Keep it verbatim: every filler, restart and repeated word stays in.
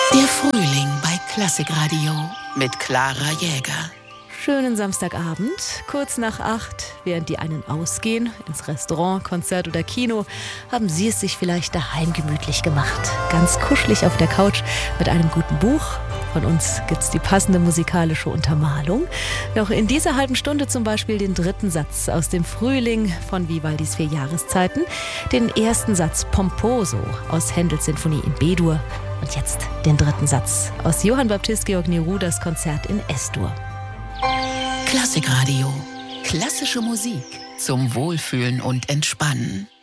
Der Frühling bei Klassikradio mit Clara Jäger. Schönen Samstagabend, kurz nach acht, während die einen ausgehen, ins Restaurant, Konzert oder Kino, haben Sie es sich vielleicht daheim gemütlich gemacht. Ganz kuschelig auf der Couch mit einem guten Buch. Von uns gibt's die passende musikalische Untermalung. Noch in dieser halben Stunde zum Beispiel den dritten Satz aus dem Frühling von Vivaldis Vier Jahreszeiten, den ersten Satz Pomposo aus Händels Sinfonie in B-Dur und jetzt den dritten Satz aus Johann Baptist Georg Nerudas Konzert in S-Dur. Klassikradio. Klassische Musik zum Wohlfühlen und Entspannen.